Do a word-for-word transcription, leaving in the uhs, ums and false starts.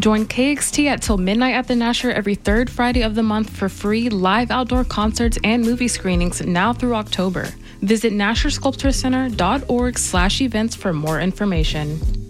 Join K X T at Till Midnight at the Nasher every third Friday of the month for free live outdoor concerts and movie screenings now through October. Visit nasher sculpture center dot org slash events for more information.